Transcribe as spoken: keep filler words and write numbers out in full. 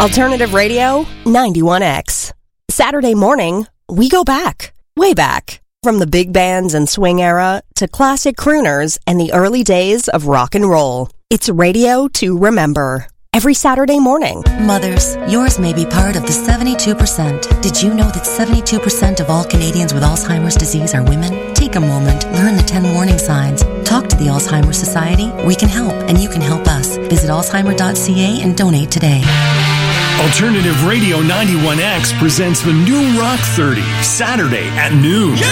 Alternative Radio, ninety-one X. Saturday morning, we go back, way back. From the big bands and swing era to classic crooners and the early days of rock and roll. It's radio to remember. Every Saturday morning. Mothers, yours may be part of the seventy-two percent. Did you know that seventy-two percent of all Canadians with Alzheimer's disease are women? Take a moment, learn the ten warning signs. Talk to the Alzheimer's Society. We can help, and you can help us. Visit alzheimer dot c a and donate today. Alternative Radio ninety-one X presents the new Rock thirty, Saturday at noon. Yeah!